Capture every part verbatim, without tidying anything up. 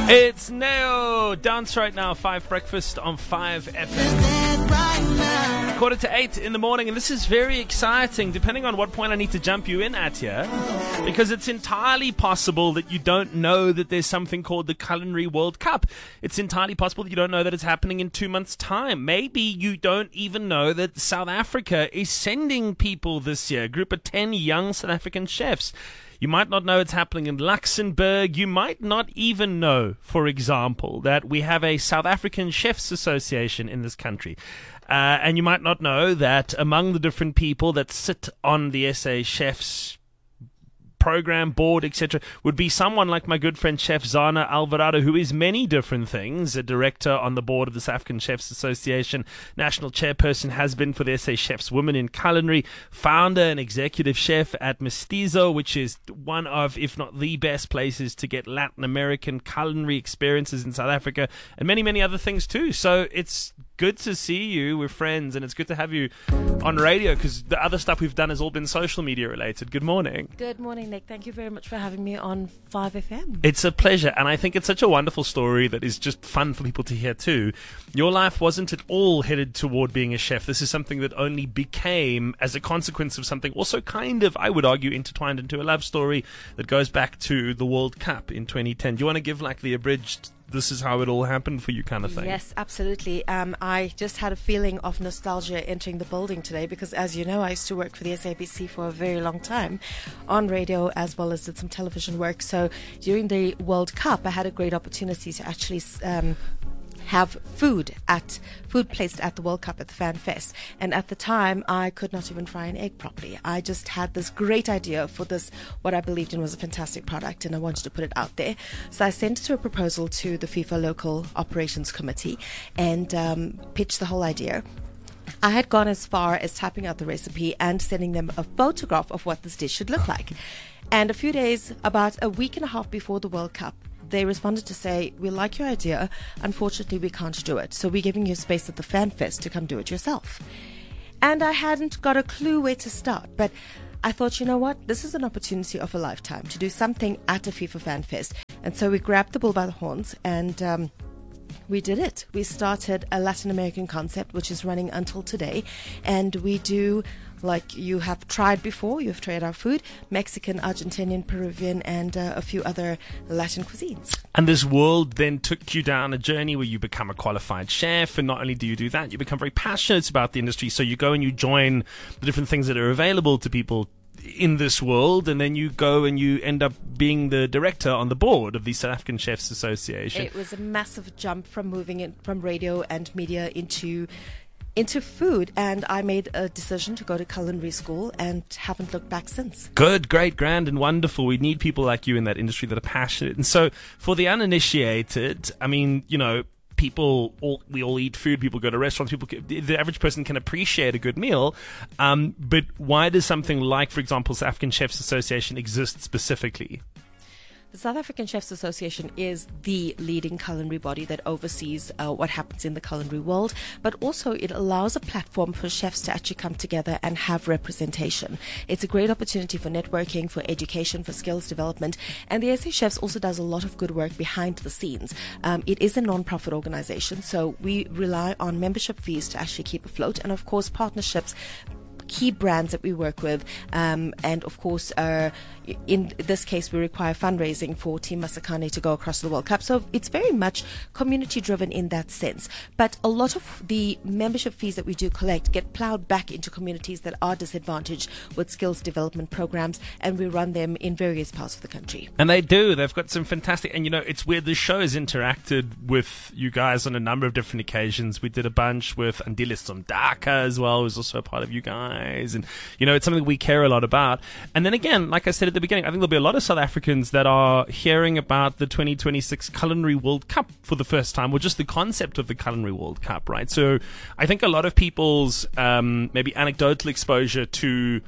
It's Neo Dance right now, five Breakfast on five F M. Quarter to eight in the morning, and this is very exciting, depending on what point I need to jump you in at here, because it's entirely possible that you don't know that there's something called the Culinary World Cup. It's entirely possible that you don't know that it's happening in two months' time. Maybe you don't even know that South Africa is sending people this year, a group of ten young South African chefs. You might not know it's happening in Luxembourg. You might not even know, for example, that we have a South African Chefs Association in this country. Uh, and you might not know that among the different people that sit on the S A Chefs program, board, et cetera, would be someone like my good friend Chef Zana Alvarado, who is many different things, a director on the board of the South African Chefs Association, national chairperson, has been for the S A Chefs Women in Culinary, founder and executive chef at Mestizo, which is one of, if not the best places to get Latin American culinary experiences in South Africa, and many, many other things too. So it's good to see you. We're friends, and it's good to have you on radio, because the other stuff we've done has all been social media related. Good morning. Good morning, Nick. Thank you very much for having me on five F M. It's a pleasure, and I think it's such a wonderful story that is just fun for people to hear too. Your life wasn't at all headed toward being a chef. This is something that only became as a consequence of something also kind of, I would argue, intertwined into a love story that goes back to the World Cup in twenty ten. Do you want to give like the abridged, this is how it all happened for you kind of thing? Yes, absolutely. Um, I just had a feeling of nostalgia entering the building today because, as you know, I used to work for the S A B C for a very long time on radio as well as did some television work. So during the World Cup, I had a great opportunity to actually um, have food at food placed at the World Cup at the Fan Fest. And at the time, I could not even fry an egg properly. I just had this great idea for this, what I believed in was a fantastic product, and I wanted to put it out there. So I sent it to a proposal to the FIFA Local Operations Committee and um, pitched the whole idea. I had gone as far as typing out the recipe and sending them a photograph of what this dish should look like. And a few days, about a week and a half before the World Cup, they responded to say, we like your idea. Unfortunately, we can't do it. So we're giving you space at the Fan Fest to come do it yourself. And I hadn't got a clue where to start. But I thought, you know what? This is an opportunity of a lifetime to do something at a FIFA Fan Fest. And so we grabbed the bull by the horns and um, we did it. We started a Latin American concept, which is running until today. And we do, like you have tried before, you've tried our food, Mexican, Argentinian, Peruvian, and uh, a few other Latin cuisines. And this world then took you down a journey where you become a qualified chef, and not only do you do that, you become very passionate about the industry, so you go and you join the different things that are available to people in this world, and then you go and you end up being the director on the board of the South African Chefs Association. It was a massive jump from moving in from radio and media into into food, and I made a decision to go to culinary school and haven't looked back since. Good, great, grand, and wonderful. We need people like you in that industry that are passionate. And so for the uninitiated, I mean, you know, people, all, we all eat food, people go to restaurants, people, the average person can appreciate a good meal, um, but why does something like, for example, South African Chefs Association exist specifically? The South African Chefs Association is the leading culinary body that oversees uh, what happens in the culinary world, but also it allows a platform for chefs to actually come together and have representation. It's a great opportunity for networking, for education, for skills development, and the S A Chefs also does a lot of good work behind the scenes. Um, it is a non-profit organization, so we rely on membership fees to actually keep afloat, and of course partnerships, key brands that we work with, um, and of course uh, in this case we require fundraising for Team Masakane to go across the World Cup, so it's very much community driven in that sense, but a lot of the membership fees that we do collect get plowed back into communities that are disadvantaged with skills development programs, and we run them in various parts of the country. And they do, they've got some fantastic, and you know, it's weird, the show has interacted with you guys on a number of different occasions. We did a bunch with Andile Sondaka as well, who's also a part of you guys. And, you know, it's something we care a lot about. And then again, like I said at the beginning, I think there'll be a lot of South Africans that are hearing about the twenty twenty-six Culinary World Cup for the first time, or just the concept of the Culinary World Cup, right? So I think a lot of people's um, maybe anecdotal exposure to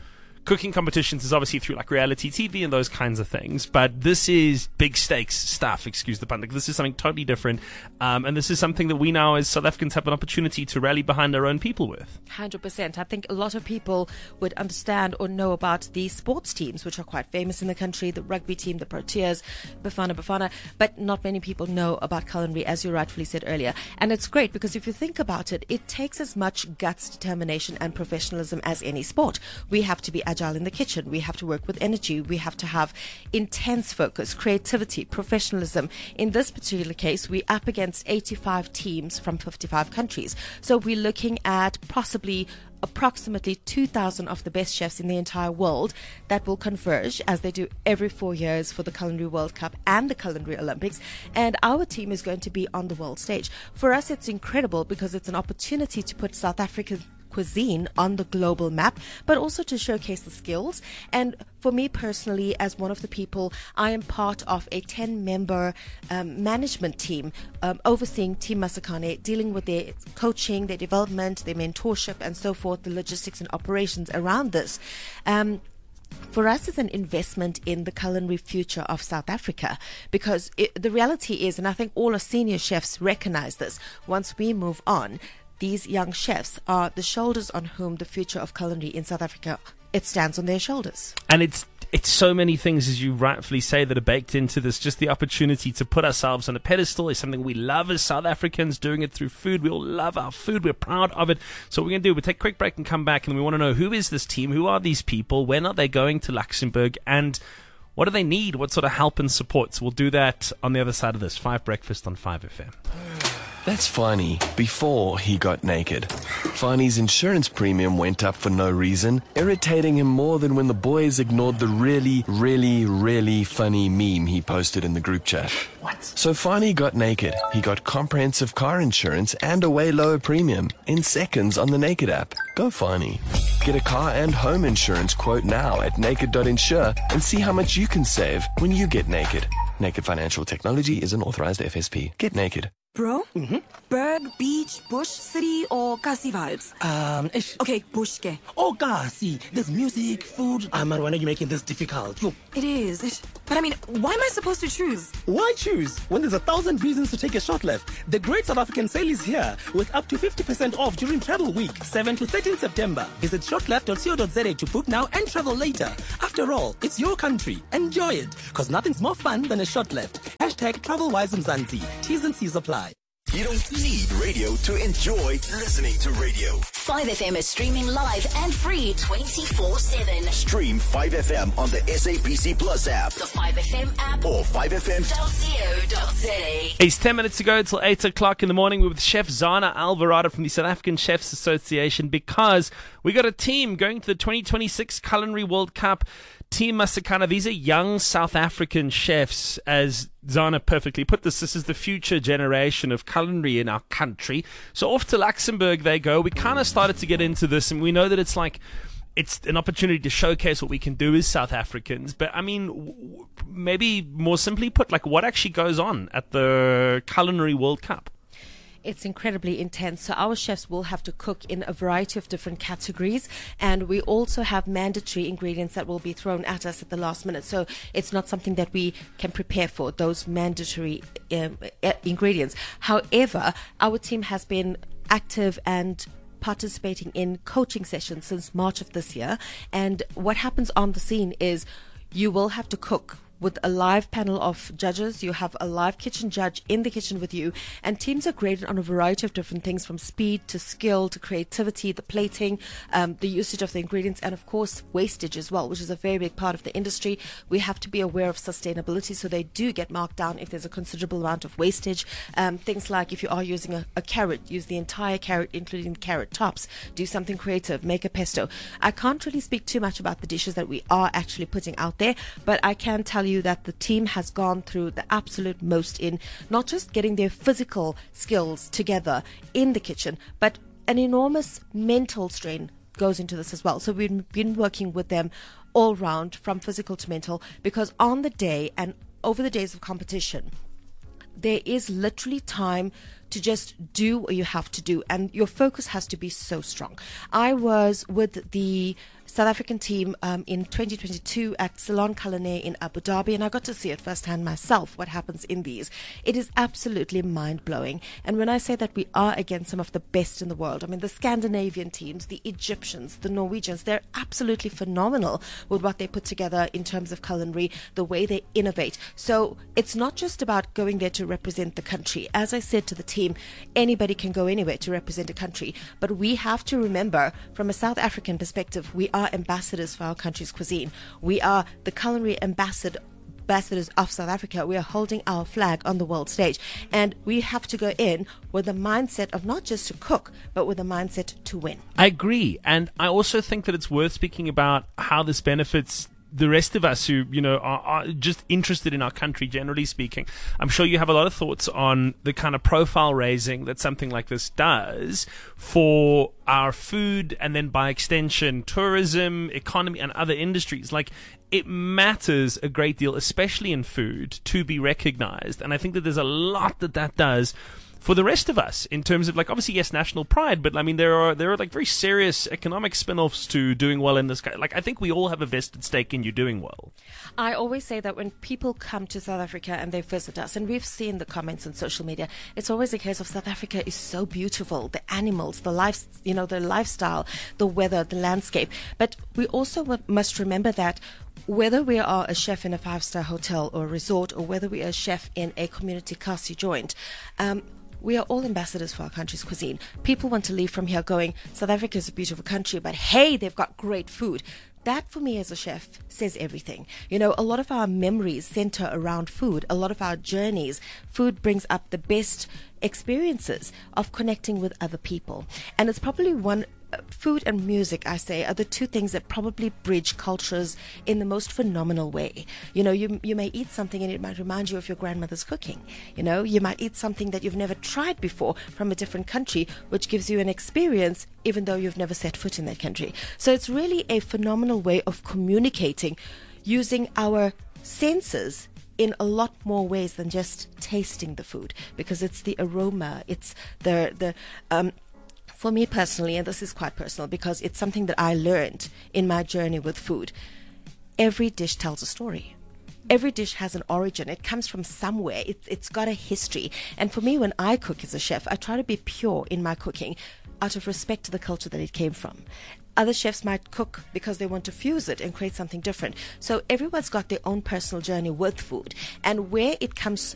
cooking competitions is obviously through like reality T V and those kinds of things, but this is big stakes stuff, excuse the pun. Like, this is something totally different, um, and this is something that we now as South Africans have an opportunity to rally behind our own people with. one hundred percent. I think a lot of people would understand or know about the sports teams, which are quite famous in the country, the rugby team, the Proteas, Bafana Bafana, but not many people know about culinary, as you rightfully said earlier. And it's great because if you think about it, it takes as much guts, determination and professionalism as any sport. We have to be agile in the kitchen. We have to work with energy. We have to have intense focus, creativity, professionalism. In this particular case, we're up against eighty-five teams from fifty-five countries. So we're looking at possibly approximately two thousand of the best chefs in the entire world that will converge, as they do every four years for the Culinary World Cup and the Culinary Olympics. And our team is going to be on the world stage. For us, it's incredible because it's an opportunity to put South Africa's cuisine on the global map, but also to showcase the skills. And for me personally, as one of the people, I am part of a ten member um, management team um, overseeing Team Masikane, dealing with their coaching, their development, their mentorship and so forth, the logistics and operations around this. Um, For us, it's an investment in the culinary future of South Africa, because it, the reality is, and I think all our senior chefs recognize this, once we move on, these young chefs are the shoulders on whom the future of culinary in South Africa, it stands on their shoulders. And it's it's so many things, as you rightfully say, that are baked into this. Just the opportunity to put ourselves on a pedestal is something we love as South Africans, doing it through food. We all love our food. We're proud of it. So what we're going to do, we'll take a quick break and come back, and we want to know, who is this team? Who are these people? When are they going to Luxembourg? And what do they need? What sort of help and support? So we'll do that on the other side of this. Five Breakfast on five F M. That's Fani before he got naked. Fani's insurance premium went up for no reason, irritating him more than when the boys ignored the really, really, really funny meme he posted in the group chat. What? So Fani got naked. He got comprehensive car insurance and a way lower premium in seconds on the Naked app. Go Fani. Get a car and home insurance quote now at naked dot insure and see how much you can save when you get naked. Naked Financial Technology is an authorized F S P. Get naked. Bro? Mm-hmm. Berg, beach, bush, city, or Kasi vibes? Um, ish. Okay, bush ke. Oh, Kasi. There's music, food. Um, why are you making this difficult? Yo. It is. Ish. But I mean, why am I supposed to choose? Why choose when there's a thousand reasons to take a short left? The Great South African Sale is here with up to fifty percent off during Travel Week, seventh to thirteenth September. Visit shortleft dot co dot za to book now and travel later. After all, it's your country. Enjoy it, because nothing's more fun than a short left. Hashtag TravelWise Mzansi. T's and C's apply. You don't need radio to enjoy listening to radio. five F M is streaming live and free twenty-four seven. Stream five F M on the S A B C Plus app, The five F M app, or five F M dot co dot za. It's ten minutes to go until eight o'clock in the morning. We're with Chef Zana Alvarado from the South African Chefs Association, because we got a team going to the twenty twenty-six Culinary World Cup. Team Masikane, these are young South African chefs, as Zana perfectly put this. This is the future generation of culinary in our country. So off to Luxembourg they go. We kind of started to get into this, and we know that it's like, it's an opportunity to showcase what we can do as South Africans. But I mean, w- maybe more simply put, like, what actually goes on at the Culinary World Cup? It's incredibly intense. So our chefs will have to cook in a variety of different categories, and we also have mandatory ingredients that will be thrown at us at the last minute. So it's not something that we can prepare for, those mandatory um, uh, ingredients. However, our team has been active and participating in coaching sessions since March of this year. And what happens on the scene is you will have to cook with a live panel of judges. You have a live kitchen judge in the kitchen with you, and teams are graded on a variety of different things, from speed to skill to creativity, the plating, um, the usage of the ingredients, and of course wastage as well, which is a very big part of the industry. We have to be aware of sustainability, so they do get marked down if there's a considerable amount of wastage. Um, things like, if you are using a, a carrot, use the entire carrot, including the carrot tops. Do something creative, make a pesto. I can't really speak too much about the dishes that we are actually putting out there, but I can tell you you that the team has gone through the absolute most in not just getting their physical skills together in the kitchen, but an enormous mental strain goes into this as well. So we've been working with them all round, from physical to mental, because on the day and over the days of competition, there is literally time to just do what you have to do, and your focus has to be so strong. I was with the South African team um, in twenty twenty-two at Salon Culinary in Abu Dhabi, and I got to see it firsthand myself, what happens in these. It is absolutely mind-blowing. And when I say that we are against some of the best in the world, I mean the Scandinavian teams, the Egyptians, the Norwegians, they're absolutely phenomenal with what they put together in terms of culinary, the way they innovate. So it's not just about going there to represent the country. As I said to the team, anybody can go anywhere to represent a country, but we have to remember, from a South African perspective, we are ambassadors for our country's cuisine. We are the culinary ambassador ambassadors of South Africa. We are holding our flag on the world stage, and we have to go in with a mindset of not just to cook, but with a mindset to win. I agree, and I also think that it's worth speaking about how this benefits the rest of us who, you know, are, are just interested in our country, generally speaking. I'm sure you have a lot of thoughts on the kind of profile raising that something like this does for our food, and then by extension, tourism, economy, and other industries. Like, it matters a great deal, especially in food, to be recognized. And I think that there's a lot that that does for the rest of us, in terms of, like, obviously, yes, national pride, but I mean, there are there are like very serious economic spin-offs to doing well in this. Like, I think we all have a vested stake in you doing well. I always say that when people come to South Africa and they visit us, and we've seen the comments on social media, it's always a case of South Africa is so beautiful, the animals, the life, you know, the lifestyle, the weather, the landscape. But we also w- must remember that whether we are a chef in a five-star hotel or resort, or whether we are a chef in a community kasi joint, um, we are all ambassadors for our country's cuisine. People want to leave from here going, South Africa is a beautiful country, but hey, they've got great food. That, for me as a chef, says everything. You know, a lot of our memories center around food. A lot of our journeys, food brings up the best experiences of connecting with other people. And it's probably one... Food and music, I say, are the two things that probably bridge cultures in the most phenomenal way. You know, you you may eat something and it might remind you of your grandmother's cooking. You know, you might eat something that you've never tried before from a different country, which gives you an experience even though you've never set foot in that country. So it's really a phenomenal way of communicating using our senses in a lot more ways than just tasting the food, because it's the aroma, it's the the um for me personally, and this is quite personal because it's something that I learned in my journey with food, every dish tells a story. Every dish has an origin. It comes from somewhere. It, it's got a history. And for me, when I cook as a chef, I try to be pure in my cooking out of respect to the culture that it came from. Other chefs might cook because they want to fuse it and create something different. So everyone's got their own personal journey with food. And where it comes